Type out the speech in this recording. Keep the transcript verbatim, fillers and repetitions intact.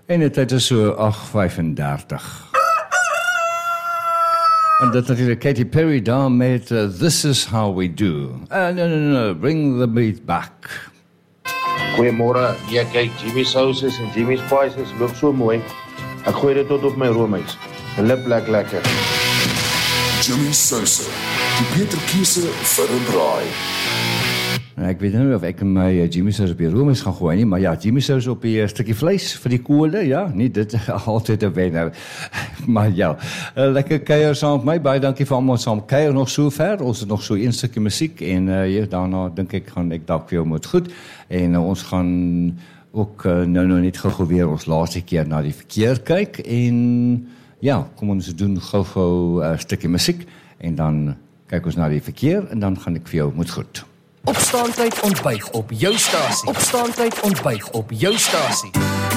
En die tyd is so agt vyf-en-dertig. En dat natuurlijk Katy Perry daar met uh, This Is How We Do. Uh, no, no, no, bring the beat back. Goeiemôre, ja kyk, Jimmy Sauces en Jimmy Spices loop so mooi. Ek gooi dit tot op my roomys. Lip lek lekker. Jimmy Sauces, die beter keuse vir 'n braai. Ek weet nie of ek my uh, Jimmy Sauce op die roomys gaan gooi nie, maar ja, Jimmy Sauce op die uh, stukkie vleis vir die koole, ja, nie dit altyd 'n wenner. Maar ja, uh, lekker kuier saam met my, baie dankie vir almal saam kuier nog so ver, ons het nog so een stukkie musiek, en uh, ja, daarna dink ek gaan ek dalk vir jou moet goed, en uh, ons gaan ook uh, nou nou net gou weer ons laaste keer na die verkeer kyk, en ja, kom ons doen gou-gou 'n uh, stukkie musiek, en dan kyk ons na die verkeer, en dan gaan ek vir jou moet goed. Opstaantyd ontbyt op jou stasie. Opstaantyd ontbyt op jou stasie.